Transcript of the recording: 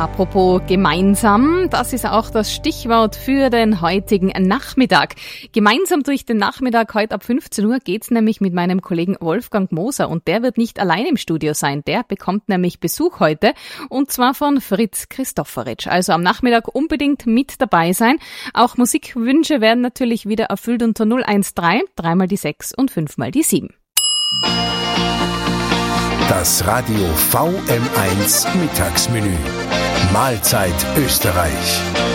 Apropos gemeinsam, das ist auch das Stichwort für den heutigen Nachmittag. Gemeinsam durch den Nachmittag, heute ab 15 Uhr, geht's nämlich mit meinem Kollegen Wolfgang Moser und der wird nicht allein im Studio sein. Der bekommt nämlich Besuch heute und zwar von Fritz Christofferitsch. Also am Nachmittag unbedingt mit dabei sein. Auch Musikwünsche werden natürlich wieder erfüllt unter 013 3 die 6 und 5 die 7. Das Radio VM1 Mittagsmenü. Mahlzeit Österreich.